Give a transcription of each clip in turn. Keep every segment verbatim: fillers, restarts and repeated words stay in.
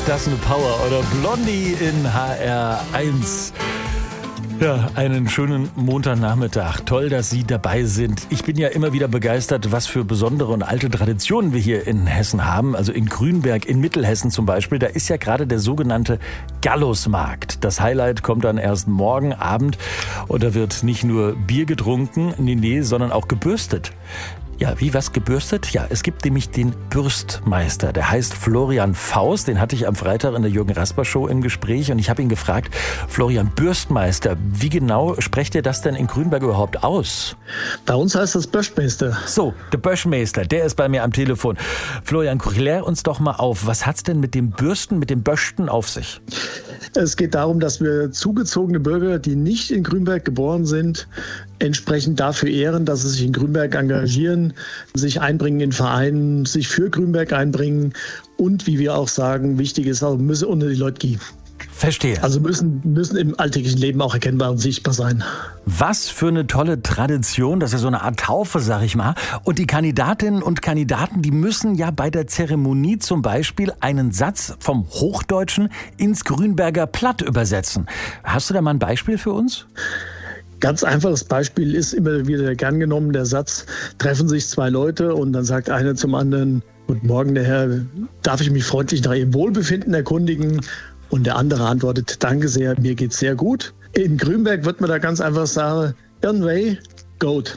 das eine Power, oder? Blondie in H R eins. Ja, einen schönen Montagnachmittag. Toll, dass Sie dabei sind. Ich bin ja immer wieder begeistert, was für besondere und alte Traditionen wir hier in Hessen haben. Also in Grünberg, in Mittelhessen zum Beispiel. Da ist ja gerade der sogenannte Gallusmarkt. Das Highlight kommt dann erst morgen Abend. Und da wird nicht nur Bier getrunken, nee, nee, sondern auch gebürstet. Ja, wie was gebürstet? Ja, es gibt nämlich den Bürstmeister. Der heißt Florian Faust. Den hatte ich am Freitag in der Jürgen Rasper Show im Gespräch. Und ich habe ihn gefragt, Florian, Bürstmeister, wie genau sprecht ihr das denn in Grünberg überhaupt aus? Bei uns heißt das Böschmeister. So, der Böschmeister, der ist bei mir am Telefon. Florian, klär uns doch mal auf, was hat's denn mit dem Bürsten, mit dem Böschen auf sich? Es geht darum, dass wir zugezogene Bürger, die nicht in Grünberg geboren sind, entsprechend dafür ehren, dass sie sich in Grünberg engagieren, sich einbringen in Vereinen, sich für Grünberg einbringen und, wie wir auch sagen, wichtig ist auch, müssen unter die Leute gehen. Verstehe. Also müssen, müssen im alltäglichen Leben auch erkennbar und sichtbar sein. Was für eine tolle Tradition, das ist ja so eine Art Taufe, sag ich mal. Und die Kandidatinnen und Kandidaten, die müssen ja bei der Zeremonie zum Beispiel einen Satz vom Hochdeutschen ins Grünberger Platt übersetzen. Hast du da mal ein Beispiel für uns? Ganz einfaches Beispiel ist immer wieder gern genommen, der Satz, treffen sich zwei Leute und dann sagt einer zum anderen, guten Morgen, der Herr, darf ich mich freundlich nach Ihrem Wohlbefinden erkundigen? Und der andere antwortet, danke sehr, mir geht's sehr gut. In Grünberg wird man da ganz einfach sagen, Irnway, gut.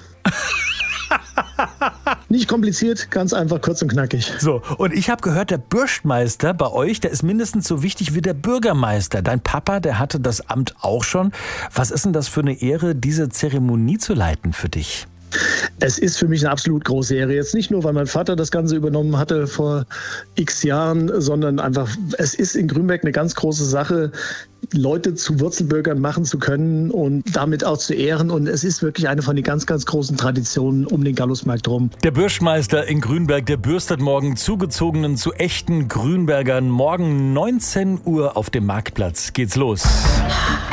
Nicht kompliziert, ganz einfach, kurz und knackig. So, und ich habe gehört, der Bürstmeister bei euch, der ist mindestens so wichtig wie der Bürgermeister. Dein Papa, der hatte das Amt auch schon. Was ist denn das für eine Ehre, diese Zeremonie zu leiten für dich? Es ist für mich eine absolut große Ehre. Jetzt nicht nur, weil mein Vater das Ganze übernommen hatte vor x Jahren, sondern einfach, es ist in Grünberg eine ganz große Sache, Leute zu Wurzelbürgern machen zu können und damit auch zu ehren. Und es ist wirklich eine von den ganz, ganz großen Traditionen um den Gallusmarkt rum. Der Bürstmeister in Grünberg, der bürstet morgen Zugezogenen zu echten Grünbergern. Morgen neunzehn Uhr auf dem Marktplatz geht's los.